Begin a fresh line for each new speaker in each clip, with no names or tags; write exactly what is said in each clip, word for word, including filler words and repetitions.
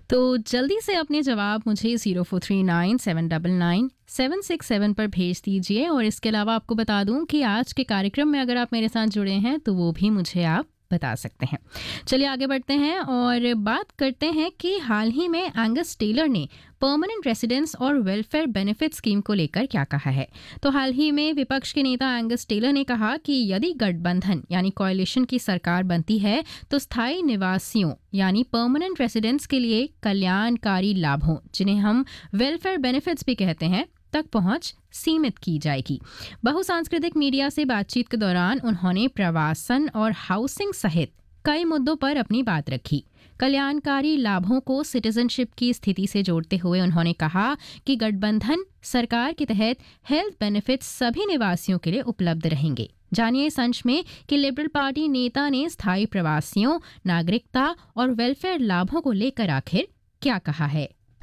तो जल्दी से अपने जवाब मुझे zero four three nine seven double nine seven six seven पर भेज दीजिए। और इसके अलावा आपको बता दूं कि आज के कार्यक्रम में अगर आप मेरे साथ जुड़े हैं तो वो भी मुझे आप बता सकते हैं। चलिए आगे बढ़ते हैं और बात करते हैं कि हाल ही में एंगस टेलर ने परमानेंट रेसिडेंस और वेलफेयर बेनिफिट स्कीम को लेकर क्या कहा है। तो हाल ही में विपक्ष के नेता एंगस टेलर ने कहा कि यदि गठबंधन यानी कोalition की सरकार बनती है तो स्थायी निवासियों यानी परमानेंट रेसिडेंट्स के लिए कल्याणकारी लाभों, जिन्हें हम वेलफेयर बेनिफिट्स भी कहते हैं, तक पहुंच सीमित की जाएगी। बहुसांस्कृतिक मीडिया से बातचीत के दौरान उन्होंने प्रवासन और हाउसिंग सहित कई मुद्दों पर अपनी बात रखी। कल्याणकारी लाभों को सिटीजनशिप की स्थिति से जोड़ते हुए उन्होंने कहा कि गठबंधन सरकार के तहत हेल्थ बेनिफिट्स सभी निवासियों के लिए उपलब्ध रहेंगे। जानिए संच में कि लिबरल पार्टी नेता ने स्थायी प्रवासियों, नागरिकता और वेलफेयर लाभों को लेकर आखिर क्या कहा है।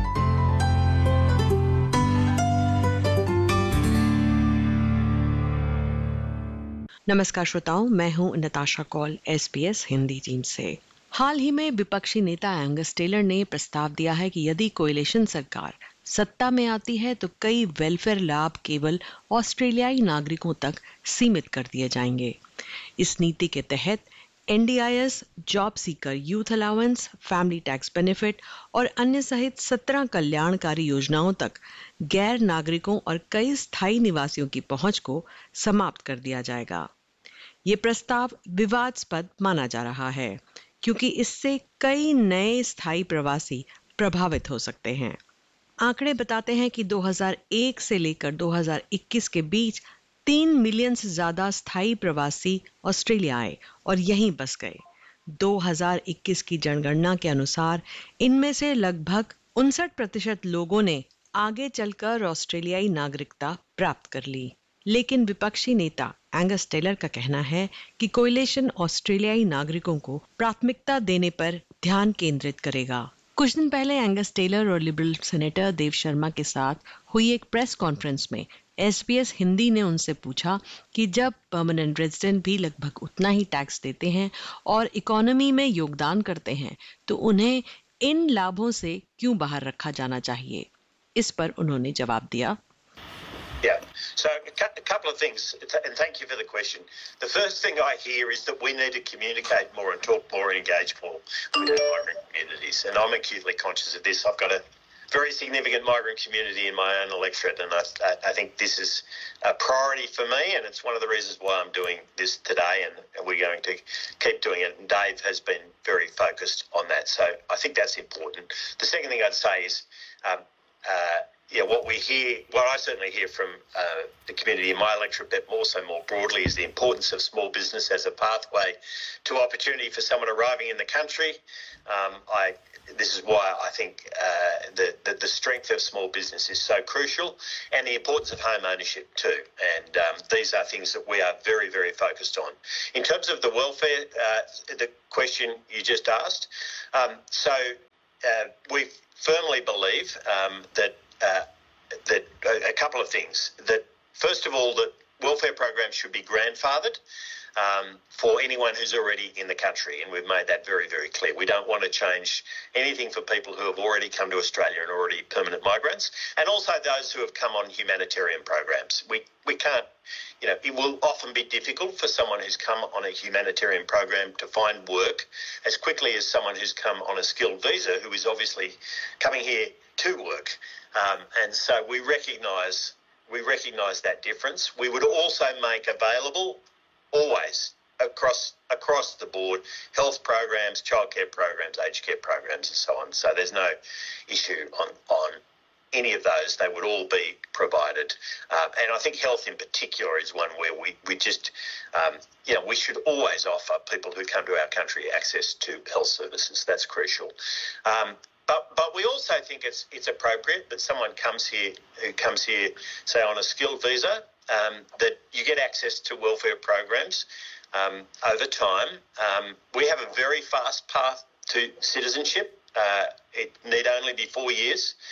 नमस्कार श्रोताओं, मैं हूं नताशा कौल एसबीएस हिंदी टीम से। हाल ही में विपक्षी नेता एंगस टेलर ने प्रस्ताव दिया है कि यदि कोएलिशन सरकार सत्ता में आती है तो कई वेलफेयर लाभ केवल ऑस्ट्रेलियाई नागरिकों तक सीमित कर दिए जाएंगे। इस नीति के तहत NDIS, job seeker youth allowance, family tax benefit और अन्य सहित सत्रह कल्याणकारी योजनाओं तक गैर नागरिकों और कई स्थायी निवासियों की पहुंच को समाप्त कर दिया जाएगा। ये प्रस्ताव विवादास्पद माना जा रहा है क्योंकि इससे कई नए स्थायी प्रवासी प्रभावित हो सकते हैं। आंकड़े बताते हैं कि दो हज़ार एक से लेकर दो हज़ार इक्कीस के बीच तीन मिलियन से ज्यादा स्थायी प्रवासी ऑस्ट्रेलिया आए और यहीं बस गए। दो हज़ार इक्कीस की जनगणना के अनुसार इनमें से लगभग उनसठ प्रतिशत लोगों ने आगे चलकर ऑस्ट्रेलियाई नागरिकता प्राप्त कर ली। लेकिन विपक्षी नेता एंगस टेलर का कहना है कि कोएलिशन ऑस्ट्रेलियाई नागरिकों को प्राथमिकता देने पर ध्यान केंद्रित करेगा। कुछ दिन पहले एंगस टेलर और लिबरल सेनेटर देव शर्मा के साथ हुई एक प्रेस कॉन्फ्रेंस में एसबीएस हिंदी ने उनसे पूछा कि जब परमानेंट रेजिडेंट भी लगभग उतना ही टैक्स देते हैं और इकोनॉमी में योगदान करते हैं तो उन्हें इन लाभों से क्यों बाहर रखा जाना चाहिए। इस पर उन्होंने जवाब दिया।
Yeah, so a couple of things, and thank you for the question. The first thing I hear is that we need to communicate more and talk more and engage more with our migrant communities, and I'm acutely conscious of this. I've got a very significant migrant community in my own electorate, and I, I think this is a priority for me, and it's one of the reasons why I'm doing this today, and, and we're going to keep doing it, and Dave has been very focused on that, so I think that's important. The second thing I'd say is um, uh, yeah, what we hear, what I certainly hear from uh, the community in my electorate, but also more broadly, is the importance of small business as a pathway to opportunity for someone arriving in the country. Um, I, this is why I think uh, the, the, the strength of small business is so crucial, and the importance of home ownership too. And um, these are things that we are very, very focused on. In terms of the welfare, uh, the question you just asked, um, so uh, we firmly believe um, that Uh, that uh, a couple of things. That first of all, that welfare programs should be grandfathered um, for anyone who's already in the country, and we've made that very, very clear. We don't want to change anything for people who have already come to Australia and already permanent migrants, and also those who have come on humanitarian programs. We we can't, you know, it will often be difficult for someone who's come on a humanitarian program to find work as quickly as someone who's come on a skilled visa, who is obviously coming here to work. Um, and so we recognise we recognise that difference. We would also make available always across across the board health programs, childcare programs, aged care programs, and so on. So there's no issue on on any of those. They would all be provided, um, and I think health in particular is one where we we just um, you know we should always offer people who come to our country access to health services. That's crucial. Um, But but we also think it's it's appropriate that someone comes here who comes here, say on a skilled visa, um, that you get access to welfare programs um, over time. Um, we have a very fast path to citizenship. Uh, it need only be four years.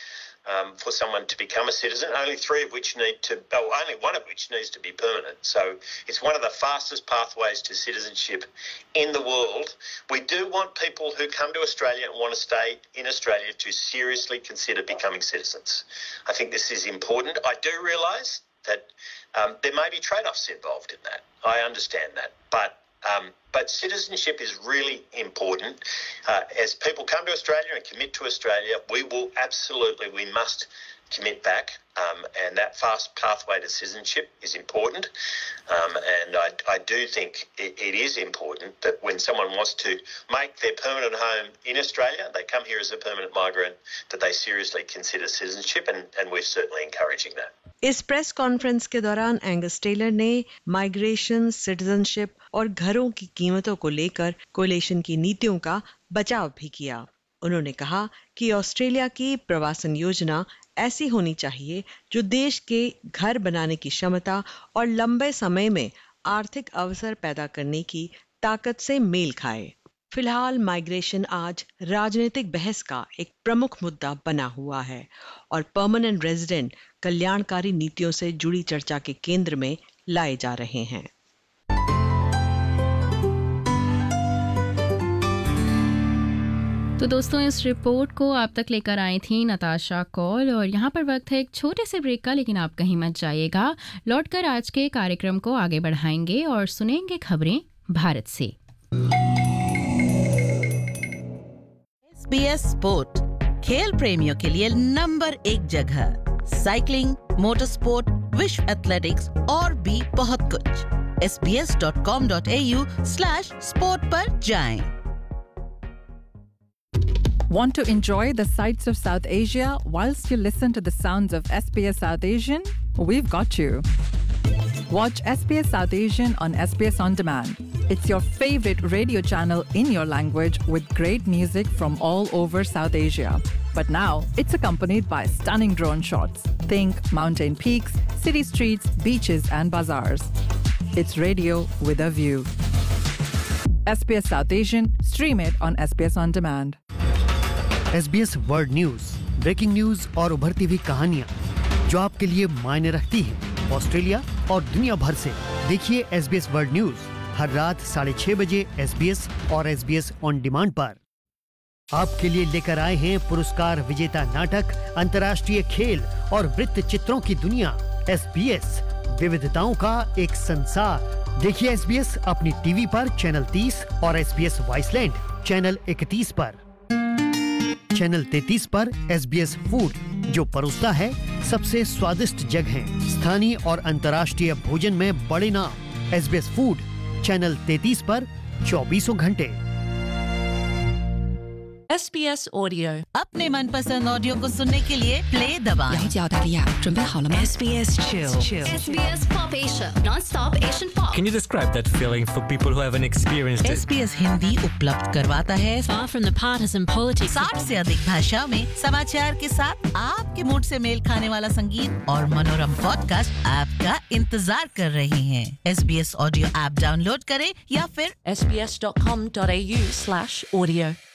um, for someone to become a citizen, only three of which need to, oh, only one of which needs to be permanent. So it's one of the fastest pathways to citizenship in the world. We do want people who come to Australia and want to stay in Australia to seriously consider becoming citizens. I think this is important. I do realise that um, there may be trade-offs involved in that. I understand that. But um, but citizenship is really important. Uh, as people come to Australia and commit to Australia, we will absolutely, we must commit back. Um, and that fast pathway to citizenship is important. Um, and I, I do think it, it is important that when someone wants to make their permanent home in Australia, they come here as a permanent migrant, that they seriously consider citizenship, and, and we're certainly encouraging that.
इस press conference के दौरान Angus Taylor ने migration, citizenship और घरों की कीमतों को लेकर कोलिशन की नीतियों का बचाव भी किया। उन्होंने कहा कि ऑस्ट्रेलिया की प्रवासन योजना ऐसी होनी चाहिए जो देश के घर बनाने की क्षमता और लंबे समय में आर्थिक अवसर पैदा करने की ताकत से मेल खाए। फिलहाल माइग्रेशन आज राजनीतिक बहस का एक प्रमुख मुद्दा बना हुआ है और परमानेंट रेजिडेंट कल्याणकारी नीतियों से जुड़ी चर्चा के केंद्र में लाए जा रहे हैं।
तो दोस्तों, इस रिपोर्ट को आप तक लेकर आई थी नताशा कौल, और यहाँ पर वक्त है एक छोटे से ब्रेक का, लेकिन आप कहीं मत जाइएगा। लौटकर आज के कार्यक्रम को आगे बढ़ाएंगे और सुनेंगे खबरें भारत से।
एस बी एस स्पोर्ट, खेल प्रेमियों के लिए नंबर एक जगह। साइकिलिंग, मोटर स्पोर्ट, विश्व एथलेटिक्स और भी बहुत कुछ। S B S dot com dot A you slash sport पर जाएं।
Want to enjoy the sights of South Asia whilst you listen to the sounds of S B S South Asian? We've got you. Watch S B S South Asian on S B S On Demand. It's your favorite radio channel in your language with great music from all over South Asia. But now, it's accompanied by stunning drone shots. Think mountain peaks, city streets, beaches and bazaars. It's radio with a view. S B S South Asian, stream it on S B S On Demand.
S B S world news, breaking news और उभरती हुई कहानियाँ जो आपके लिए मायने रखती हैं ऑस्ट्रेलिया और दुनिया भर से। देखिए S B S world news हर रात साढ़े छह बजे एस बी एस और S B S on demand पर। आपके लिए लेकर आए हैं पुरस्कार विजेता नाटक अंतर्राष्ट्रीय खेल और वृत्त चित्रों की दुनिया। एस बी एस, विविधताओं का एक संसार। देखिए एस बी एस अपनी टीवी पर चैनल तीस और एस बी एस वॉइसलैंड चैनल इकतीस पर। चैनल तैंतीस पर एस बी एस फूड, जो परोसता है सबसे स्वादिष्ट जगहें, स्थानीय और अंतर्राष्ट्रीय भोजन में बड़े नाम। S B S food channel तैंतीस पर चौबीसों घंटे।
S B S Audio
अपने मनपसंद ऑडियो को सुनने के लिए प्ले दबाएं।
S B S Chill
S B S Pop Asia Non-stop Asian Pop
Can you describe that feeling for people who haven't experienced it?
S B S Hindi उपलब्ध करवाता है
Far from the partisan politics
साठ से अधिक भाषा में समाचार के साथ आपके मूड से मेल खाने वाला संगीत और मनोरम पॉडकास्ट आपका इंतजार कर रहे हैं। S B S audio app download करें या फिर
S B S dot com dot A U slash audio